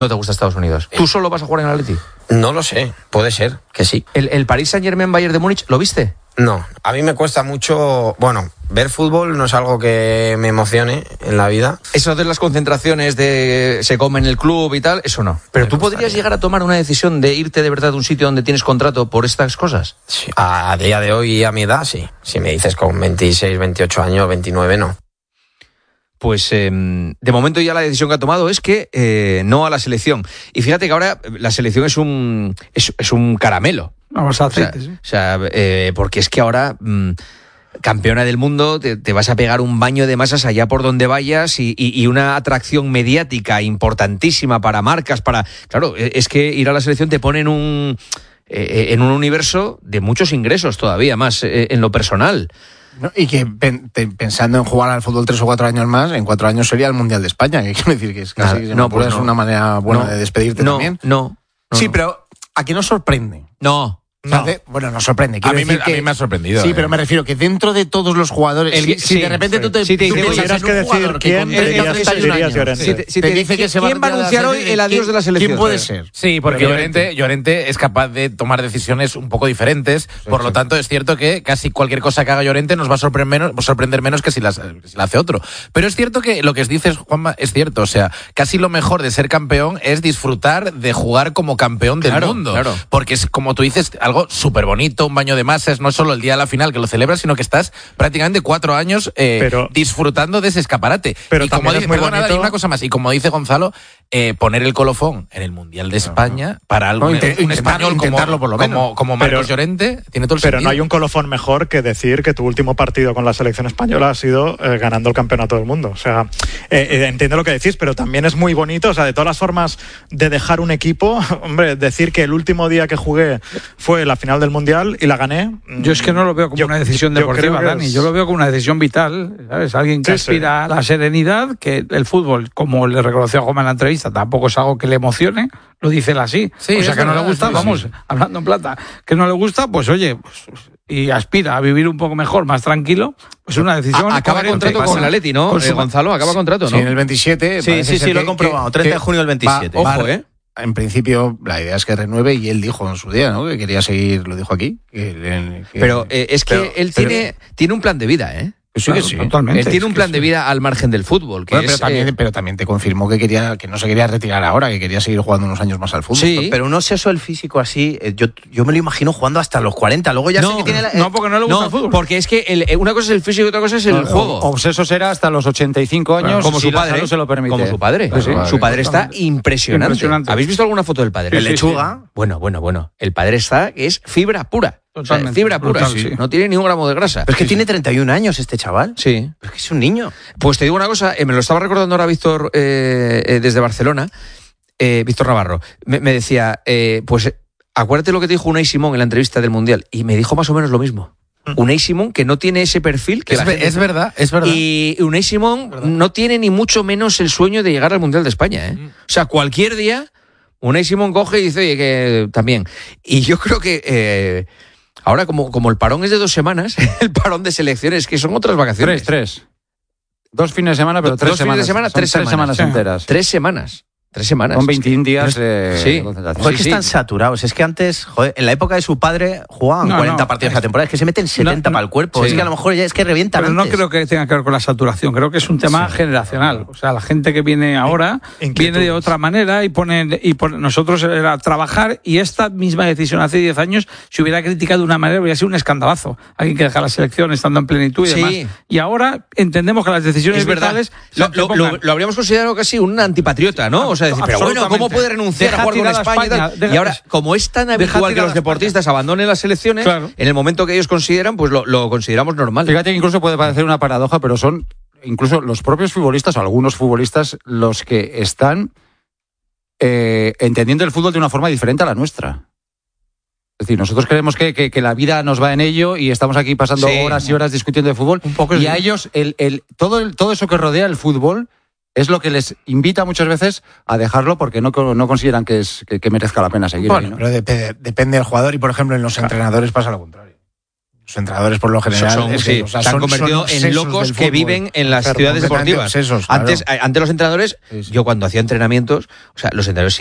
No te gusta Estados Unidos. ¿Tú solo vas a jugar en el Atleti? No lo sé, puede ser que sí. ¿El Paris Saint-Germain Bayern de Múnich lo viste? No, a mí me cuesta mucho, ver fútbol no es algo que me emocione en la vida. Eso de las concentraciones de se come en el club y tal, eso no. Pero tú podrías llegar a tomar una decisión de irte de verdad a un sitio donde tienes contrato por estas cosas. Sí, a día de hoy, a mi edad, sí. Si me dices con 26, 28 años, 29, no. Pues de momento ya la decisión que ha tomado es que no a la selección. Y fíjate que ahora la selección es un caramelo. Vamos a aceite, sí. O sea, porque es que ahora campeona del mundo, te vas a pegar un baño de masas allá por donde vayas y una atracción mediática importantísima para marcas, Claro, es que ir a la selección te pone en un universo de muchos ingresos todavía más en lo personal. No, y que pensando en jugar al fútbol 3 o 4 años más, en 4 años sería el Mundial de España, que quiero decir que es casi es una manera buena de despedirte también. No. Sí, pero ¿a qué nos sorprende? No. Nos sorprende. A mí me ha sorprendido. Sí, pero me refiero que dentro de todos los jugadores, si de repente tú te tuvieras que decir quién te dice que se va a anunciar hoy el adiós de la selección. ¿Quién puede ser? Sí, porque Llorente es capaz de tomar decisiones un poco diferentes. Por lo tanto, es cierto que casi cualquier cosa que haga Llorente nos va a sorprender menos que si la hace otro. Pero es cierto que lo que dices, Juanma, es cierto. O sea, casi lo mejor de ser campeón es disfrutar de jugar como campeón del mundo. Claro. Porque es, como tú dices, algo súper bonito, un baño de masas, no es solo el día de la final que lo celebras, sino que estás prácticamente 4 años disfrutando de ese escaparate. Pero y como dice, y una cosa más, y como dice Gonzalo, poner el colofón en el Mundial de España para algo, un español como Marcos Llorente tiene todo el sentido. Pero no hay un colofón mejor que decir que tu último partido con la selección española ha sido ganando el campeonato del mundo. O sea, entiendo lo que decís, pero también es muy bonito, o sea, de todas las formas de dejar un equipo, hombre, decir que el último día que jugué fue la final del Mundial y la gané. Yo es que no lo veo como una decisión deportiva, Dani. Yo lo veo como una decisión vital, ¿sabes? Alguien que aspira a la serenidad, que el fútbol, como le reconoció a Juanma en la entrevista, tampoco es algo que le emocione, lo dice él así. Sí, o sea, que no le gusta, hablando en plata, que no le gusta, pues oye, y aspira a vivir un poco mejor, más tranquilo, pues es una decisión. Acaba contrato con el Atleti, ¿no? Gonzalo, acaba contrato, ¿no? Sí, en el 27. Sí, lo he comprobado. 30 de junio del 27. Ojo, En principio, la idea es que renueve y él dijo en su día, ¿no? Que quería seguir, lo dijo aquí. Pero es que él tiene un plan de vida, ¿eh? Sí, que sí. Totalmente. Él tiene un plan de vida al margen del fútbol. Pero también te confirmó que no se quería retirar ahora, que quería seguir jugando unos años más al fútbol. Sí, pero un obseso el físico así, yo me lo imagino jugando hasta los 40. Luego ya sé que tiene no, porque no le gusta el fútbol. Porque es que una cosa es el físico y otra cosa es el juego. Obseso será hasta los 85 años, como su padre, se lo permite. Como su padre. Su padre está impresionante. ¿Habéis visto alguna foto del padre? ¿El lechuga? Bueno. El padre es fibra pura. Totalmente. Fibra pura, no tiene ni un gramo de grasa. Pero es que tiene 31 años este chaval. Sí. Pero es que es un niño. Pues te digo una cosa, me lo estaba recordando ahora Víctor desde Barcelona, Víctor Navarro, me decía, pues acuérdate lo que te dijo Unai Simón en la entrevista del Mundial, y me dijo más o menos lo mismo. Unai Simón, que no tiene ese perfil que es verdad. Y Unai Simón no tiene ni mucho menos el sueño de llegar al Mundial de España, O sea, cualquier día Unai Simón coge y dice, oye, que también. Y yo creo que ahora, como el parón es de 2 semanas, el parón de selecciones, que son otras vacaciones. 3. 2 fines de semana, pero 3 semanas. 3 semanas enteras. 3 semanas. 3 semanas. Con 21 días de concentración. Joder, que están saturados. Es que antes, en la época de su padre jugaban 40 partidos a la temporada. Es que se meten 70 para el cuerpo. Es que a lo mejor ya es que revientan antes. Pero no creo que tenga que ver con la saturación. Creo que es un tema generacional. O sea, la gente que viene ahora viene de otra manera y nosotros era trabajar, y esta misma decisión hace 10 años, si hubiera criticado de una manera, hubiera sido un escandalazo. Alguien que deja la selección estando en plenitud y demás. Y ahora entendemos que las decisiones vitales lo habríamos considerado casi un antipatriota, ¿no? O sea, decir, pero bueno, ¿cómo puede renunciar a jugar con España? Y ahora, como es tan habitual que los deportistas abandonen las selecciones, en el momento que ellos consideran, pues lo consideramos normal. Fíjate que incluso puede parecer una paradoja, pero son incluso los propios futbolistas, o algunos futbolistas, los que están entendiendo el fútbol de una forma diferente a la nuestra. Es decir, nosotros creemos que la vida nos va en ello y estamos aquí pasando horas y horas discutiendo de fútbol. Y a ellos, todo eso que rodea el fútbol es lo que les invita muchas veces a dejarlo, porque no consideran que merezca la pena seguir. Bueno, ahí, ¿no? pero depende del jugador, y por ejemplo en los entrenadores pasa lo contrario. Los entrenadores, por lo general, se han convertido en locos que viven en las ciudades deportivas. Obsesos, claro. Antes los entrenadores, yo cuando hacía entrenamientos, o sea, los entrenadores